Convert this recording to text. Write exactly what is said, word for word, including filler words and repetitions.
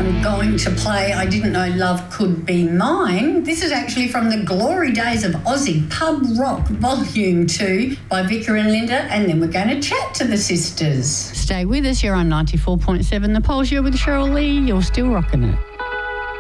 I'm going to play I Didn't Know Love Could Be Mine. This is actually from the glory days of Aussie Pub Rock Volume two by Vicar and Linda, and then we're going to chat to the sisters. Stay with us, you're on ninety-four point seven The Pulse. You're with Cheryl Lee, you're still rocking it.